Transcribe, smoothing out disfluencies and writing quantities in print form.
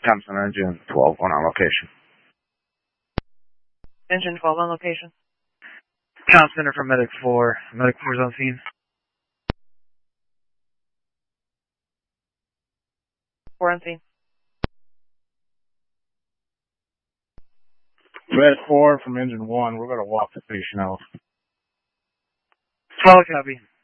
Thompson Engine 12 on location. Engine 12 on location. Tom Center from Medic 4. Medic 4 is on scene. 4 on scene. Medic 4 from Engine 1. We're going to walk the patient out. Follow copy.